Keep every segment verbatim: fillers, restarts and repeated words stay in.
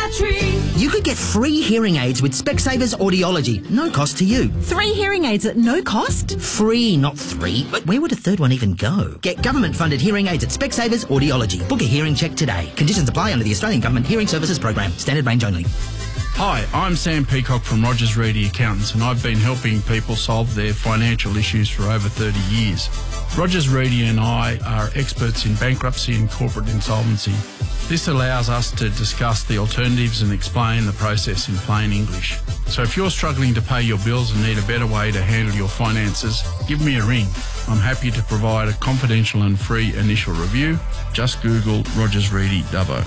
tree. You could get free hearing aids with Specsavers Audiology. No cost to you. Three hearing aids at no cost? Free, not three. But where would a third one even go? Get government-funded hearing aids at Specsavers Audiology. Book a hearing check today. Conditions apply under the Australian Government Hearing Services Program. Standard range only. Hi, I'm Sam Peacock from Rogers Reedy Accountants, and I've been helping people solve their financial issues for over thirty years. Rogers Reedy and I are experts in bankruptcy and corporate insolvency. This allows us to discuss the alternatives and explain the process in plain English. So if you're struggling to pay your bills and need a better way to handle your finances, give me a ring. I'm happy to provide a confidential and free initial review. Just Google Rogers Reedy Dubbo.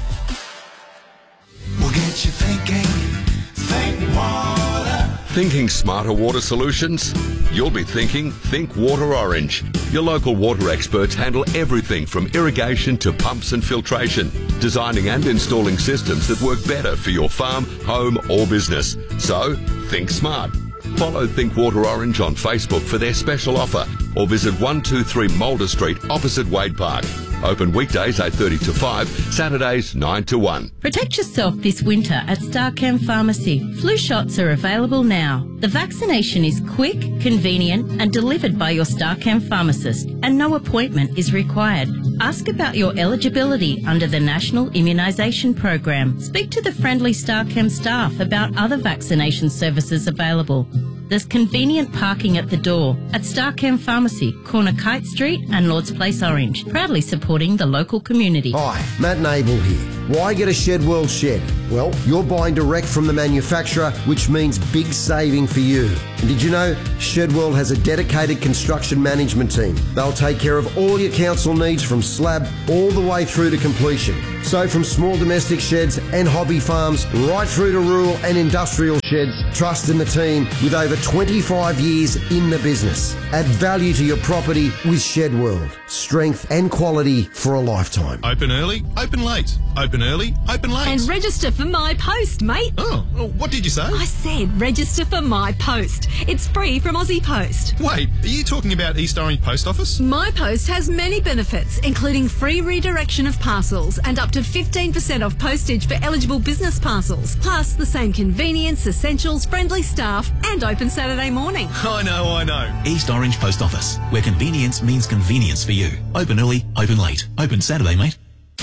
We'll get you thinking, think water. Thinking smarter water solutions? You'll be thinking Think Water Orange. Your local water experts handle everything from irrigation to pumps and filtration, designing and installing systems that work better for your farm, home or business. So, think smart. Follow Think Water Orange on Facebook for their special offer, or visit one two three Mulder Street opposite Wade Park. Open weekdays eight thirty to five, Saturdays nine to one. Protect yourself this winter at Starchem Pharmacy. Flu shots are available now. The vaccination is quick, convenient and delivered by your Starchem pharmacist, and no appointment is required. Ask about your eligibility under the National Immunisation Program. Speak to the friendly Starchem staff about other vaccination services available. There's convenient parking at the door at Starchem Pharmacy, corner Kite Street and Lord's Place Orange, proudly supporting the local community. Hi, Matt Nable here. Why get a Shed World shed? Well, you're buying direct from the manufacturer, which means big saving for you. And did you know Shed World has a dedicated construction management team? They'll take care of all your council needs from slab all the way through to completion. So from small domestic sheds and hobby farms right through to rural and industrial sheds, trust in the team with over twenty-five years in the business. Add value to your property with Shed World. Strength and quality for a lifetime. Open early, open late. Open early, open late. And register for My Post, mate. Oh, what did you say? I said register for My Post. It's free from Aussie Post. Wait, are you talking about East Orange Post Office? My Post has many benefits, including free redirection of parcels and up to fifteen percent off postage for eligible business parcels, plus the same convenience, essentials, friendly staff and open Saturday morning. I know, I know. East Orange Post Office, where convenience means convenience for you. Open early, open late. Open Saturday, mate.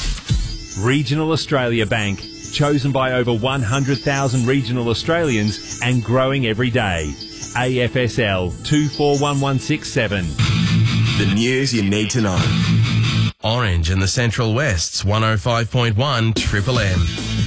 Regional Australia Bank, chosen by over one hundred thousand regional Australians and growing every day. A F S L two four one one six seven. The news you need to know. Orange in the Central West's one oh five point one Triple M.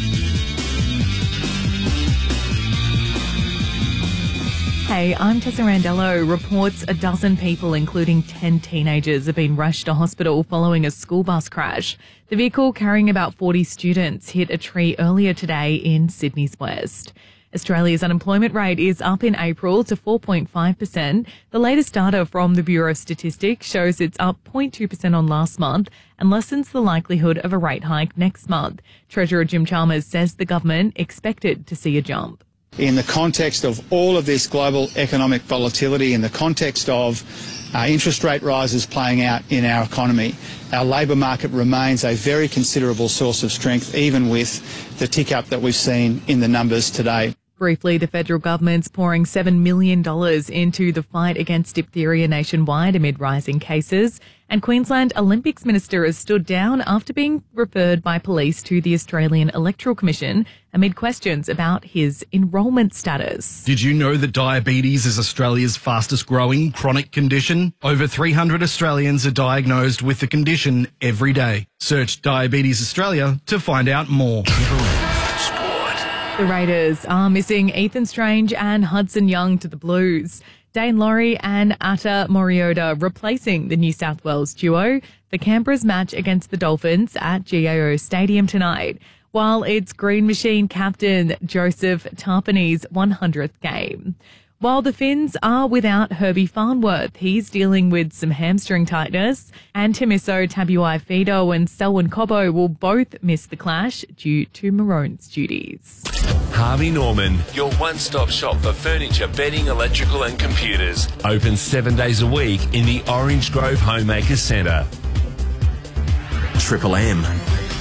Hey, I'm Tessa Randello. Reports a dozen people, including ten teenagers, have been rushed to hospital following a school bus crash. The vehicle carrying about forty students hit a tree earlier today in Sydney's west. Australia's unemployment rate is up in April to four point five percent. The latest data from the Bureau of Statistics shows it's up zero point two percent on last month and lessens the likelihood of a rate hike next month. Treasurer Jim Chalmers says the government expected to see a jump. In the context of all of this global economic volatility, in the context of uh, interest rate rises playing out in our economy, our labour market remains a very considerable source of strength, even with the tick-up that we've seen in the numbers today. Briefly, the federal government's pouring seven million dollars into the fight against diphtheria nationwide amid rising cases. And Queensland Olympics Minister has stood down after being referred by police to the Australian Electoral Commission amid questions about his enrolment status. Did you know that diabetes is Australia's fastest growing chronic condition? Over three hundred Australians are diagnosed with the condition every day. Search Diabetes Australia to find out more. The Raiders are missing Ethan Strange and Hudson Young to the Blues. Dane Laurie and Ata Moriota replacing the New South Wales duo for Canberra's match against the Dolphins at G A O Stadium tonight, while it's Green Machine captain Joseph Tarpany's one hundredth game. While the Finns are without Herbie Farnworth, he's dealing with some hamstring tightness, and Timiso Tabuai-Fidow and Selwyn Cobbo will both miss the clash due to Maroon's duties. Harvey Norman, your one-stop shop for furniture, bedding, electrical and computers. Open seven days a week in the Orange Grove Homemakers Centre. Triple M.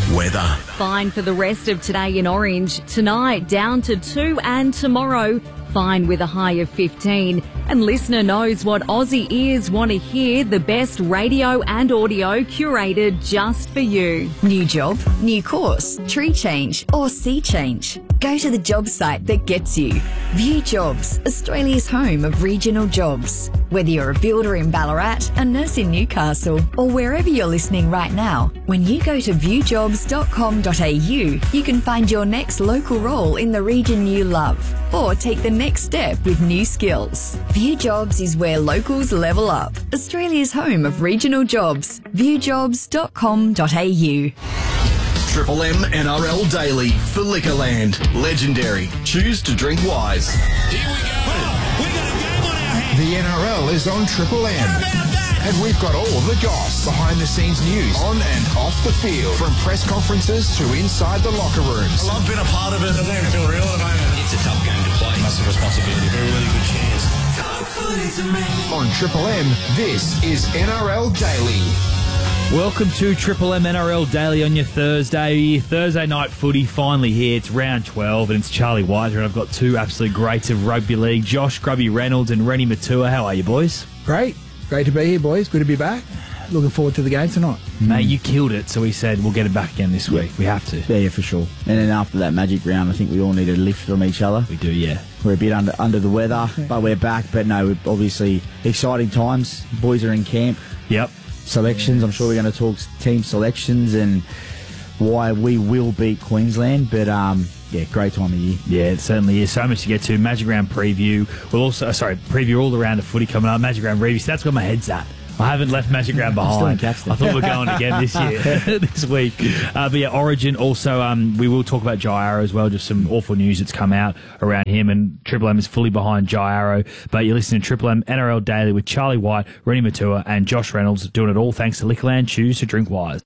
Weather. Fine for the rest of today in Orange. Tonight down to two and tomorrow fine with a high of fifteen. And listener knows what Aussie ears want to hear, the best radio and audio curated just for you. New job, new course, tree change or sea change. Go to the job site that gets you. View Jobs, Australia's home of regional jobs. Whether you're a builder in Ballarat, a nurse in Newcastle or wherever you're listening right now, when you go to view jobs dot com dot a u, you can find your next local role in the region you love or take the next step with new skills. View Jobs is where locals level up. Australia's home of regional jobs. view jobs dot com dot a u. Triple M N R L Daily for Liquorland. Legendary. Choose to drink wise. The N R L is on Triple M. And we've got all the goss, behind-the-scenes news, on and off the field, from press conferences to inside the locker rooms. Well, I've been a part of it. I don't feel real at the moment. It's a tough game to play. Massive responsibility. Very, really good chance. On Triple M, this is N R L Daily. Welcome to Triple M N R L Daily on your Thursday. Thursday night footy finally here. It's round twelve and it's Charlie White here, and I've got two absolute greats of rugby league, Josh Grubby Reynolds and Rennie Matua. How are you, boys? Great. Great to be here, boys. Good to be back. Looking forward to the game tonight. Mate, you killed it, so we said we'll get it back again this week. We have to. Yeah, yeah, for sure. And then after that magic round, I think we all need a lift from each other. We do, yeah. We're a bit under under the weather, but we're back. But no, we're obviously exciting times. Boys are in camp. Yep. Selections. I'm sure we're going to talk team selections and why we will beat Queensland. But um, yeah, great time of year. Yeah, it certainly is. So much to get to. Magic round preview. We'll also, sorry, preview all around the footy coming up. Magic round review. So that's where my head's at. I haven't left Magic Round behind. I thought we were going again this year, this week. Uh, but yeah, Origin also, um, we will talk about Jai Arrow as well, just some awful news that's come out around him, and Triple M is fully behind Jai Arrow. But you're listening to Triple M N R L Daily with Charlie White, Rennie Matua and Josh Reynolds, doing it all thanks to Liquorland. Choose to drink wise.